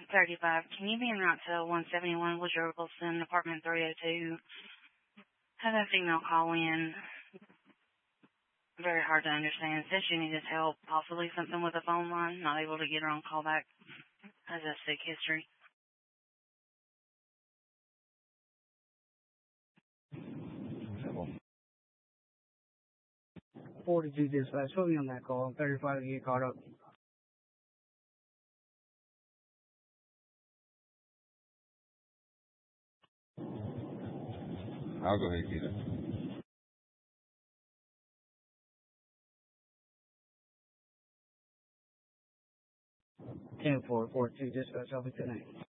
35. Can you be en route to 171 Woodrow Wilson, apartment 302? Had that female call in. Very hard to understand. Says she needed help, possibly something with a phone line. Not able to get her on call back. Has a sick history. 42 dispatch. Put me on that call. 35 to get caught up. I'll go ahead and get it. 10-4, 42 dispatch. I'll be connected.